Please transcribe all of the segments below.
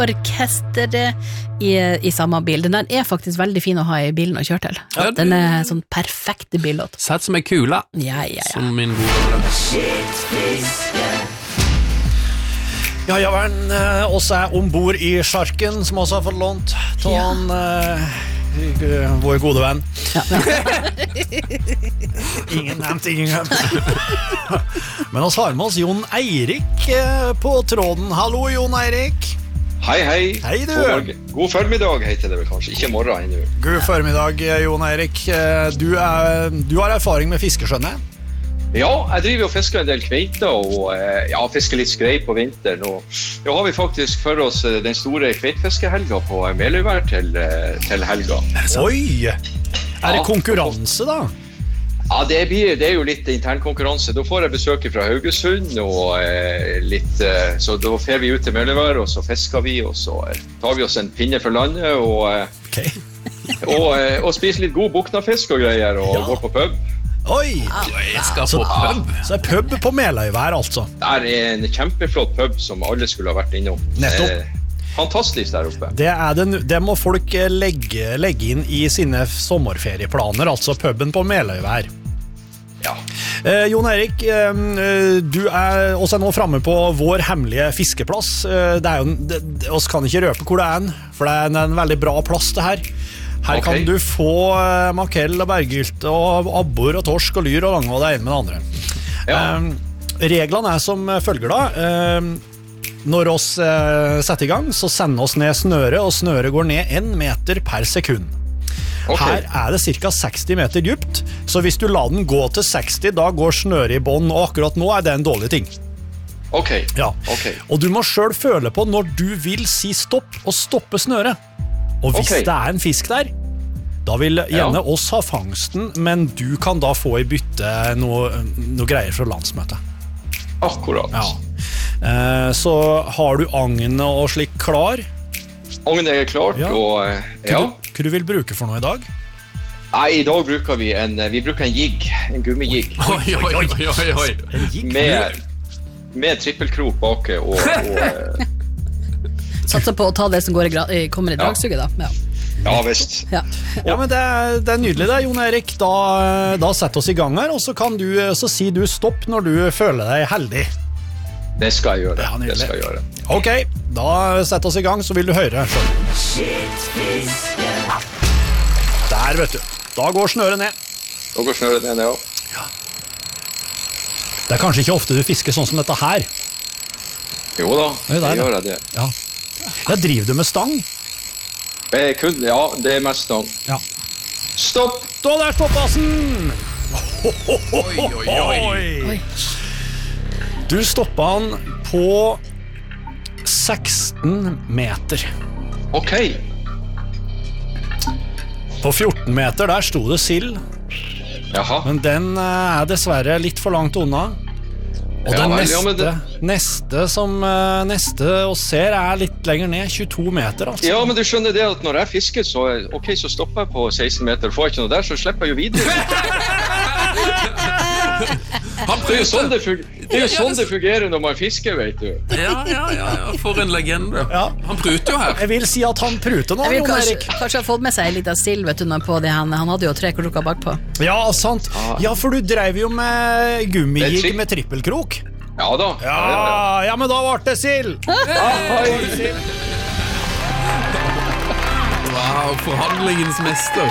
orkesteret i samme bil. Den der faktisk veldig fin å ha i bilen å kjøre til. Den sånn perfekte billåt. Sett som kula. Ja. Som min gode Ja, men også ombord i Sjarken, som også har fått lånt til vår gode venn. Ingen nevnt, ingen glemt. Men oss har med oss Jon Eirik på tråden. Hallo, Jon Eirik. Hei. Hei, du. God formiddag heter det vel kanskje, ikke morgen ennå. God formiddag, Jon Eirik. Du har erfaring med fiskeskjønne? Ja, jeg driver og fisker en del kveiter og fisker litt skrei på vinteren. Og nå har vi faktisk for oss den store kveitfiskehelga på Meløyvær til helga. Oi! Er det konkurranse da? Ja, det er jo litt intern konkurranse. Da får jeg besøk fra Haugesund, og så da fer vi ut til Meløyvær, og så fisker vi, og så tar vi oss en pinne for landet, og spiser litt god buknafisk og greier, og går på pub. Oi! Jeg skal på pub. Så pub på Meløyvær, altså. Det en kjempeflott pub som alle skulle ha vært innom. Nettopp. Fantastisk der oppe. Det må folk legge inn i sine sommerferieplaner, altså puben på Meløyvær. Ja. Jon Eirik, du også nå fremme på vår hemmelige fiskeplass. Oss kan ikke røpe hvor det for det en veldig bra plass det her. Her kan du få makrell og bergylte og abbor og torsk og lyr og lange og det ene med det andre. Reglene som følger da. Når oss setter i gang, så sender oss ned snøret, og snøret går ned 1 meter per sekund. Her det cirka 60 meter dypt, så hvis du lar den gå til 60, da går snøret i bånd, og akkurat nå det en dårlig ting. Og du må selv føle på når du vil si stopp, og stoppe snøret. Og hvis det en fisk der, da vil gjerne oss ha fangsten, men du kan da få i bytte noe greier fra landsmøtet. Akkurat. Så har du agnet og slik klar? Agnet klart, og Hva du vil bruke for noe i dag? Nei, i dag bruker vi en jigg, en gummijigg. Oi. Med trippelkrok bake og Satser på å ta det som kommer i dragsuget da. Ja, visst. Ja, men det nydelig det, Jon Eirik. Da setter oss i gang her, og så kan du så si du stopp når du føler deg heldig. Det skal jeg gjøre. Ok, da setter oss i gang, så vil du høre. Der, vet du. Da går snøret ned. Ja. Det kanskje ikke ofte du fisker sånn som dette her. Jo da, det gjør jeg det. Ja, driver du med stang? Ja, det mest stang. Ja. Stopp! Da der stoppasen! Oi. Du stoppet han på 16 meter. Ok. På 14 meter, der sto det sild. Jaha. Men den dessverre litt for langt unna. Og neste å ser litt lenger ned, 22 meter altså. Ja, men du skjønner det at når jeg fisker så stopper jeg på 16 meter. Får jeg ikke noe der, så slipper jeg jo videre. Det jo sånn det fungerer når man fisker, vet du. Ja, for en legende. Han pruter jo her. Jeg vil si at han pruter nå, Jon Eirik. Kanskje har fått med seg litt av sild, vet du, på det han hadde jo 3 kroker bakpå. Ja, sant. Ja, for du drev jo med gummijigg med trippelkrok. Ja da. Ja, men da var det sild. Wow, forhandlingens mester.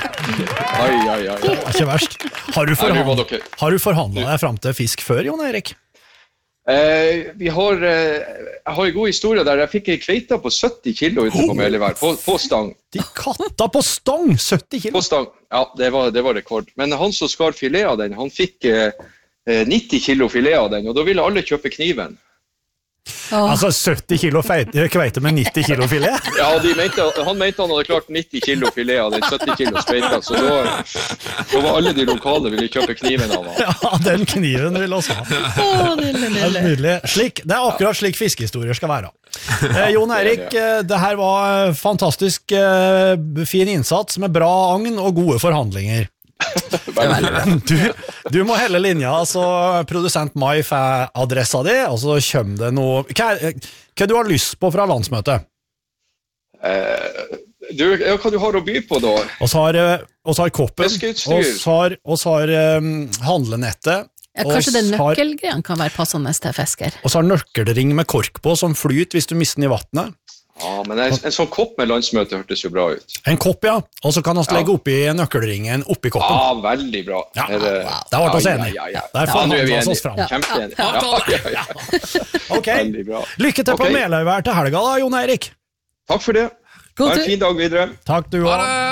Ikke verst. Har du forhandlet deg frem til fisk før, Jon Eirik? Jeg har en god historie der jeg fikk en kveita på 70 kilo ute på Meløyvær, på stang. De katta på stang, 70 kilo? På stang, ja, det var rekord. Men han som skar filet av den, han fikk 90 kilo filet av den, og da ville alle kjøpe kniven. Altså 70 kilo kveite med 90 kilo filet? Ja, han mente han hadde klart 90 kilo filet av den 70 kilo kveita, så da var alle de lokale ville kjøpe kniven av han. Ja, den kniven vil også ha. Nydelig. Det akkurat slik fiskehistorier skal være. Jon Eirik, det her var fantastisk fin innsats med bra agn og gode forhandlinger. Du må helle linja, så produsent Mai får adressa di, og så kommer det noe. Hva du har lyst på fra landsmøtet? Hva du har å by på da? Og så har koppen, Fiskeutstyr. og så har handlenettet. Ja, kanskje det nøkkelgreiene kan være passende til fisker. Og så har nøkkelring med kork på, som flyter hvis du mister den i vattnet. Ja, men en sånn kopp med landsmøte hørtes jo bra ut. En kopp, ja. Og så kan vi legge oppi nøkkelringen oppi koppen. Ja, veldig bra. Ja, det var oss enige. Der får vi oss fram. Kjempeenige. Ok, lykke til på Meløyvær til helga da, Jon Eirik. Takk for det. Ha en fin dag videre. Takk du også.